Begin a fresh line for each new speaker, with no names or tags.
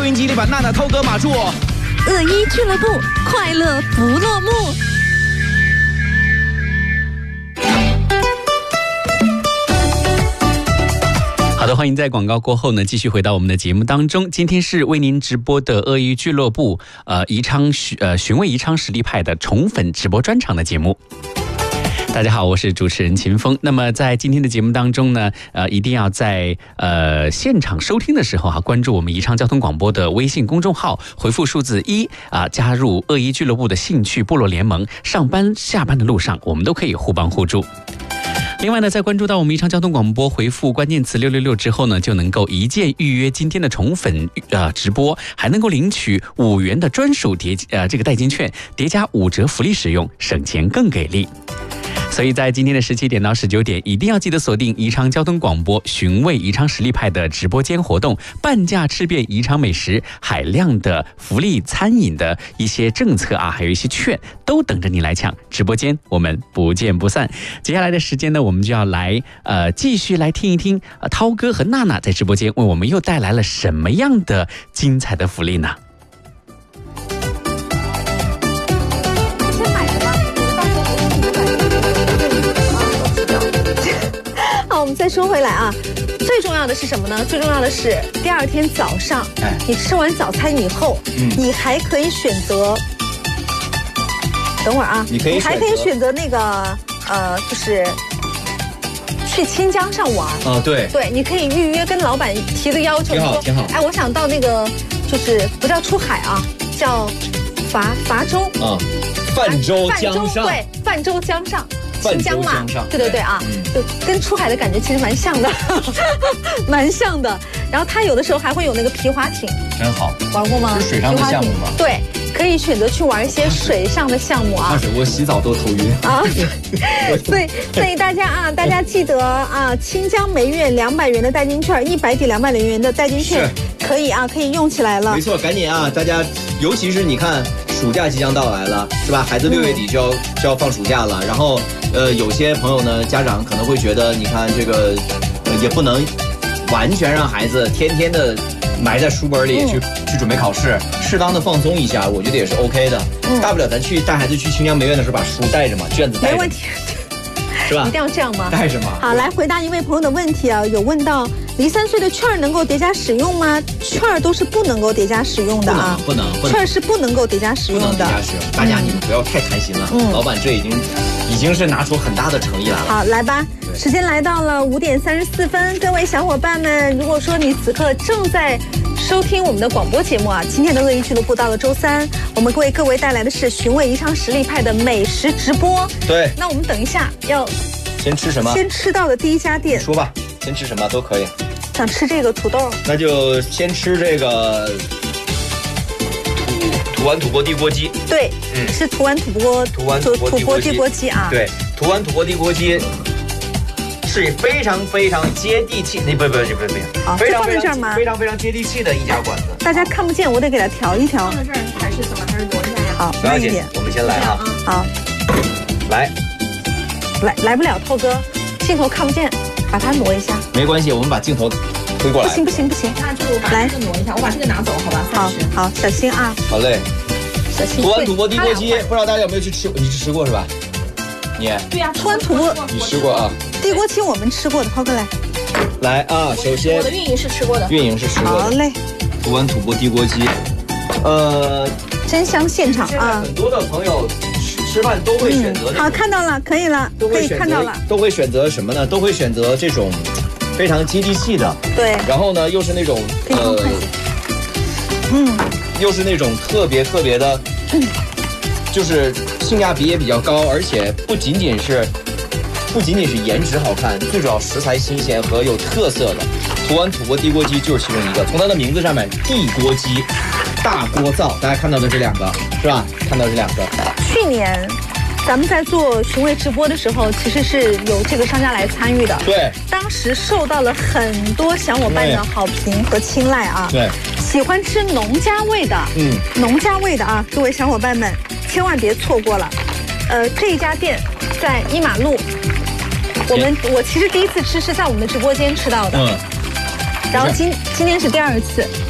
收音机里把娜娜、涛哥、马助。
恶一俱乐部，快乐不落幕。
好的，欢迎在广告过后呢，继续回到我们的节目当中。今天是为您直播的恶一俱乐部，寻味宜昌实力派的宠粉直播专场的节目。大家好，我是主持人秦峰。那么在今天的节目当中呢，一定要在现场收听的时候关注我们宜昌交通广播的微信公众号，回复数字1加入恶一俱乐部的兴趣部落联盟。上班下班的路上，我们都可以互帮互助。另外呢，在关注到我们宜昌交通广播回复关键词666之后呢，就能够一键预约今天的宠粉直播，还能够领取5元的专属这个代金券，叠加5折福利使用，省钱更给力。所以在今天的17点到19点，一定要记得锁定宜昌交通广播寻味宜昌实力派的直播间活动，半价吃遍宜昌美食，海量的福利餐饮的一些政策还有一些券都等着你来抢。直播间我们不见不散。接下来的时间呢，我们就要来继续来听一听涛哥和娜娜在直播间为我们又带来了什么样的精彩的福利呢？
我们再说回来最重要的是什么呢？最重要的是第二天早上，你吃完早餐以后，你还可以选择，等会儿你还可以选择那个就是去清江上玩
对，
你可以预约跟老板提个要求，
挺好。
我想到那个就是不叫出海叫泛舟
泛舟江上，
对，泛舟江上。清江嘛，对就跟出海的感觉其实蛮像的，蛮像的。然后它有的时候还会有那个皮划艇，
真好，玩
过吗？
是水上的项目吗？
对，可以选择去玩一些水上的项目
下水我洗澡都头晕
所以大家记得清江每月200元的代金券，100抵200元的代金券，可以用起来了。
没错，赶紧大家，尤其是你看暑假即将到来了，是吧？孩子6月底就要放暑假了，然后有些朋友呢，家长可能会觉得，你看这个也不能完全让孩子天天的埋在书本里去准备考试，适当的放松一下，我觉得也是 OK 的。大不了咱带孩子去清江梅苑的时候，把书带着嘛，卷子带着，
没问题，是吧？一定要这样吗？
带着嘛。
好，来回答一位朋友的问题有问到离3岁的券能够叠加使用吗？券都是不能够叠加使用的
不能，
券是不能够叠加使用的。
不能叠加使用，大家你们不要太贪心了。老板这已经是拿出很大的诚意来了。
好，来吧，时间来到了5点34分，各位小伙伴们，如果说你此刻正在收听我们的广播节目今天的恶一俱乐部到了周3，我们为各位带来的是寻味宜昌实力派的美食直播。
对，
那我们等一下要
先吃什么？
先吃到的第一家店，
说吧，先吃什么都可以。
想吃这个土豆，
那就先吃这个土湾土锅地锅鸡。
对，是土湾土锅地锅鸡
对，土湾土锅地锅鸡是非常非常接地气，不，非常非常接地气的一家馆子。
大家看不见，我得给它调一调。
放在这儿还是怎么？还是挪一下呀？
好，
慢一点，我们先来
好，来不了，涛哥，镜头看不见，把它挪一下。
没关系，我们把镜头推过来。
不行，
那就把这个挪一下，我把这个拿走，好吧？
好，小心
好嘞。
小心。
土湾土锅地锅鸡，不知道大家有没有去吃？你吃过是吧？你？
对呀，
土湾土锅
你吃过
地锅鸡我们吃过的，涛哥
来首先
我的运营是吃过的。
好
嘞。
土湾土锅地锅鸡，
真香现场
很多的朋友吃饭都会选择
好，看到了，可以了，可以看到了。
都会选择什么呢？都会选择这种非常接地气的。
对。
然后呢，又是那种又是那种特别的，就是性价比也比较高，而且不仅仅是颜值好看，最主要食材新鲜和有特色的。土湾土锅地锅鸡就是其中一个。从它的名字上面，地锅鸡，大锅灶，大家看到的这2个是吧？看到这2个。
去年咱们在做寻味直播的时候，其实是有这个商家来参与的。
对。
当时受到了很多小伙伴的好评和青睐
对。
喜欢吃农家味的，农家味的各位小伙伴们千万别错过了。这一家店在1马路，我其实第一次吃是在我们的直播间吃到的，然后今天是第2次。